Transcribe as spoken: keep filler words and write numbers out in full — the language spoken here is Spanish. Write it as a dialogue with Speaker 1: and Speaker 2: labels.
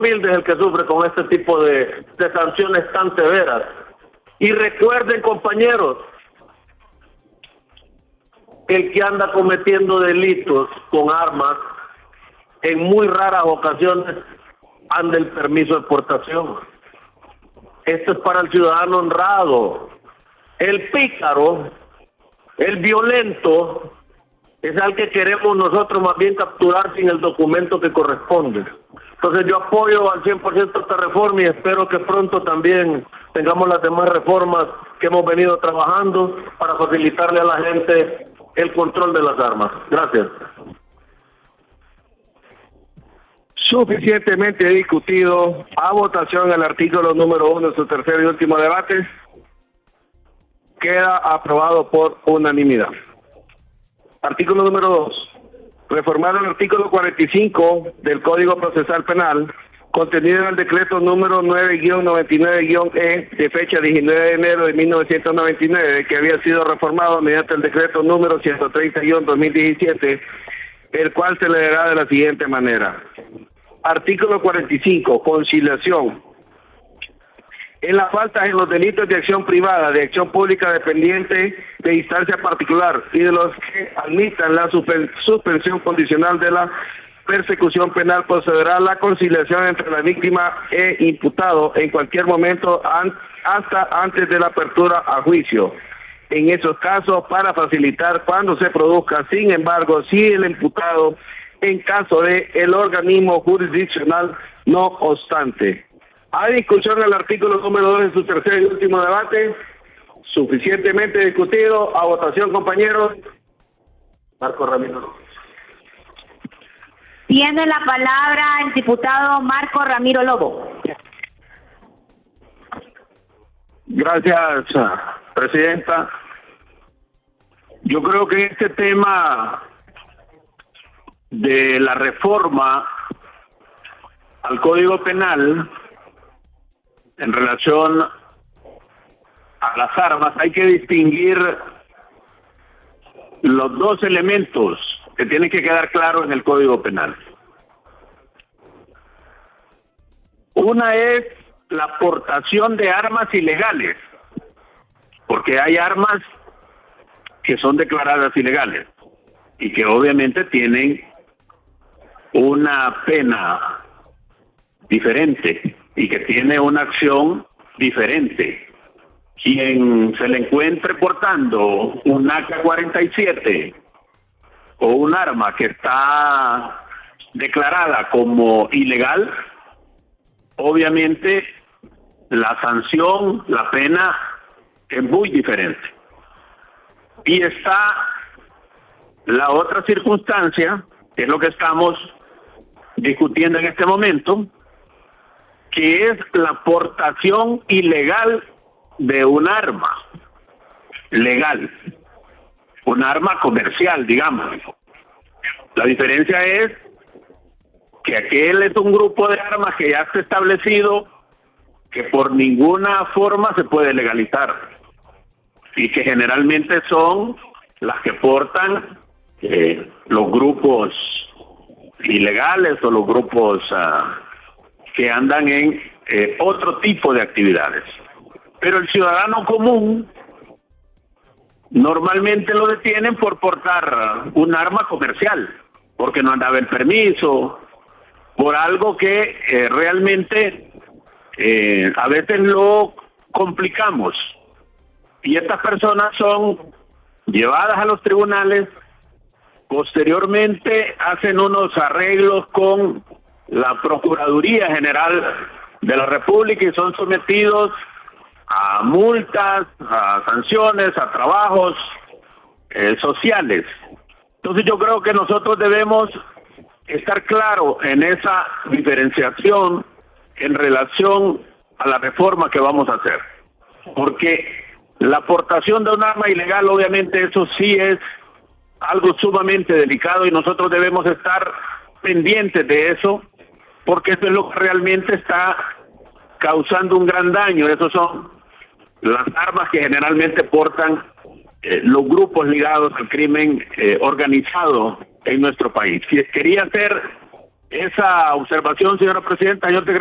Speaker 1: humilde es el que sufre con este tipo de, de sanciones tan severas. Y recuerden, compañeros, el que anda cometiendo delitos con armas, en muy raras ocasiones, anda el permiso de exportación. Esto es para el ciudadano honrado. El pícaro, el violento, es al que queremos nosotros más bien capturar sin el documento que corresponde. Entonces yo apoyo al cien por ciento esta reforma y espero que pronto también tengamos las demás reformas que hemos venido trabajando para facilitarle a la gente el control de las armas. Gracias.
Speaker 2: Suficientemente discutido. A votación el artículo número uno de su tercer y último debate. Queda aprobado por unanimidad. Artículo número dos. Reformar el artículo cuarenta y cinco del Código Procesal Penal, contenido en el decreto número nueve guion noventa y nueve guion E de fecha diecinueve de enero de mil novecientos noventa y nueve, que había sido reformado mediante el decreto número ciento treinta guion dos mil diecisiete, el cual se leerá de la siguiente manera. Artículo cuarenta y cinco. Conciliación. En las faltas en los delitos de acción privada, de acción pública dependiente de instancia particular y de los que admitan la suspensión condicional de la persecución penal, procederá la conciliación entre la víctima e imputado en cualquier momento an, hasta antes de la apertura a juicio. En esos casos, para facilitar cuando se produzca, sin embargo, si el imputado, en caso de el organismo jurisdiccional, no obstante. Hay discusión el artículo número dos en su tercer y último debate. Suficientemente discutido. A votación, compañeros. Marco Ramiro.
Speaker 3: Tiene la palabra el diputado Marco Ramiro Lobo.
Speaker 2: Gracias, presidenta. Yo creo que este tema de la reforma al Código Penal en relación a las armas, hay que distinguir los dos elementos que tienen que quedar claros en el Código Penal. Una es la aportación de armas ilegales, porque hay armas que son declaradas ilegales y que obviamente tienen una pena diferente y que tiene una acción diferente. Quien se le encuentre portando un A K cuarenta y siete o un arma que está declarada como ilegal, obviamente la sanción, la pena es muy diferente. Y está la otra circunstancia, que es lo que estamos discutiendo en este momento, que es la aportación ilegal de un arma legal, un arma comercial, digamos. La diferencia es que aquel es un grupo de armas que ya está establecido que por ninguna forma se puede legalizar y que generalmente son las que portan eh, los grupos ilegales o los grupos uh, que andan en eh, otro tipo de actividades. Pero el ciudadano común normalmente lo detienen por portar un arma comercial, porque no andaba el permiso, por algo que eh, realmente eh, a veces lo complicamos. Y estas personas son llevadas a los tribunales, posteriormente hacen unos arreglos con la Procuraduría General de la República y son sometidos a multas, a sanciones, a trabajos eh, sociales. Entonces yo creo que nosotros debemos estar claros en esa diferenciación en relación a la reforma que vamos a hacer. Porque la aportación de un arma ilegal, obviamente eso sí es algo sumamente delicado y nosotros debemos estar pendientes de eso, porque eso es lo que realmente está causando un gran daño. Esos son las armas que generalmente portan eh, los grupos ligados al crimen eh, organizado en nuestro país. Si quería hacer esa observación, señora presidenta, señor secretario.